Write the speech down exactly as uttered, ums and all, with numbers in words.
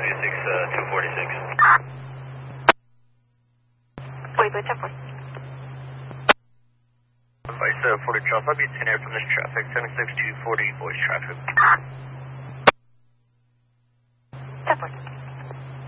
seventy-six, uh, two forty-six. Wait, wait, ten forty. Vice uh, forty Charles, I'll be ten air from this traffic, seventy-six, two forty, voice traffic. ten forty.